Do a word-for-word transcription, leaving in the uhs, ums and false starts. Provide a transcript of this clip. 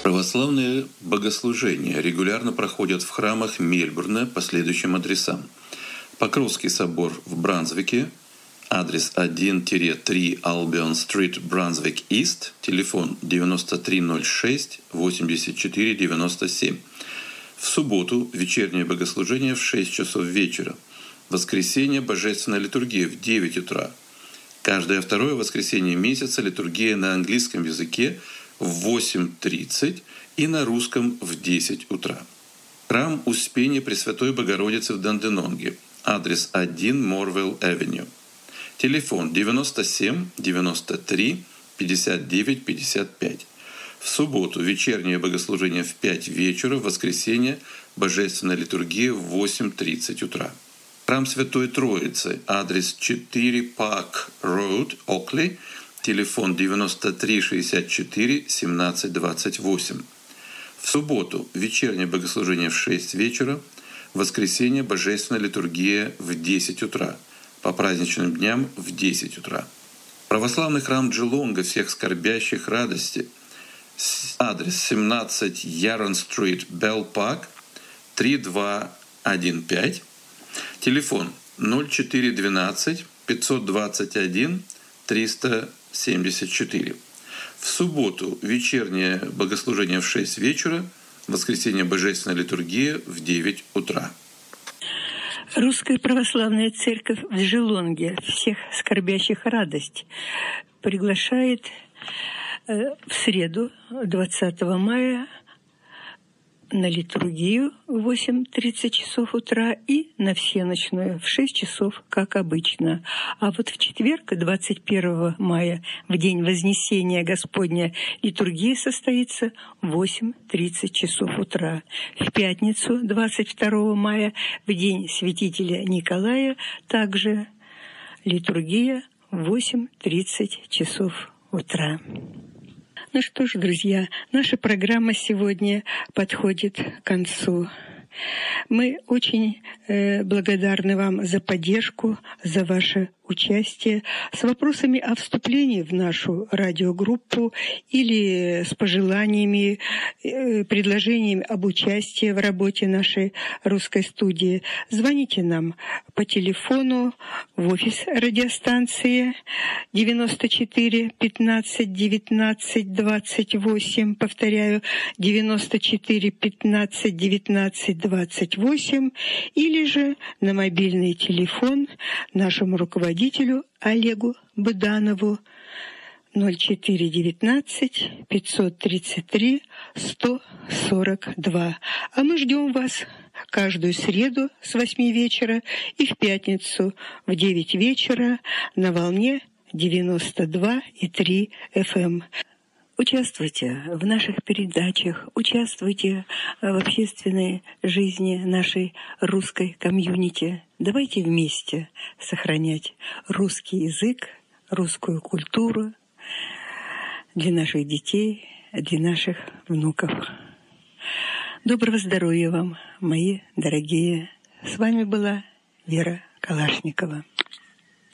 Православные богослужения регулярно проходят в храмах Мельбурна по следующим адресам. Покровский собор в Брансвике, адрес один-три Албион-стрит, Брансвик-Ист, телефон девяносто три ноль шесть восемьдесят четыре девяносто семь. В субботу вечернее богослужение в шесть часов вечера. Воскресенье божественная литургия в девять утра. Каждое второе воскресенье месяца литургия на английском языке в восемь тридцать и на русском в десять утра. Храм Успения Пресвятой Богородицы в Данденонге. Адрес один Морвелл-Авеню. Телефон девяносто семь девяносто три пятьдесят девять пятьдесят пять. В субботу вечернее богослужение в пять вечера, в воскресенье божественная литургия в восемь тридцать утра. Храм Святой Троицы, адрес четыре Парк Роуд, Окли, телефон девяносто три шестьдесят четыре семнадцать двадцать восемь. В субботу вечернее богослужение в шесть вечера, в воскресенье божественная литургия в десять утра, по праздничным дням в десять утра. Православный храм Джелонга всех скорбящих радости, адрес семнадцать Ярон-стрит, Белл-Парк, три два один пять, телефон ноль четыре двенадцать пятьсот двадцать один триста семьдесят четыре. В субботу вечернее богослужение в шесть вечера, в воскресенье божественная литургия в девять утра. Русская православная церковь в Джелонге всех скорбящих радость приглашает в среду, двадцатого мая, на литургию в восемь тридцать часов утра и на всеночную в шесть часов, как обычно. А вот в четверг, двадцать первого мая, в день Вознесения Господня, литургия состоится в восемь тридцать часов утра. В пятницу, двадцать второго мая, в день святителя Николая, также литургия в восемь тридцать часов утра. Ну что ж, друзья, наша программа сегодня подходит к концу. Мы очень э, благодарны вам за поддержку, за ваше участие. С вопросами о вступлении в нашу радиогруппу или с пожеланиями, э, предложениями об участии в работе нашей русской студии, звоните нам по телефону в офис радиостанции девяносто четыре пятнадцать девятнадцать двадцать восемь, повторяю, девяносто четыре пятнадцать девятнадцать двадцать восемь, или же на мобильный телефон нашему руководителю Олегу Быданову ноль четыре девятнадцать пятьсот тридцать три сто сорок два. А мы ждем вас каждую среду с восьми вечера и в пятницу в девять вечера на волне девяносто два и три эф эм. Участвуйте в наших передачах, участвуйте в общественной жизни нашей русской комьюнити. Давайте вместе сохранять русский язык, русскую культуру для наших детей, для наших внуков. Доброго здоровья вам, мои дорогие. С вами была Вера Калашникова.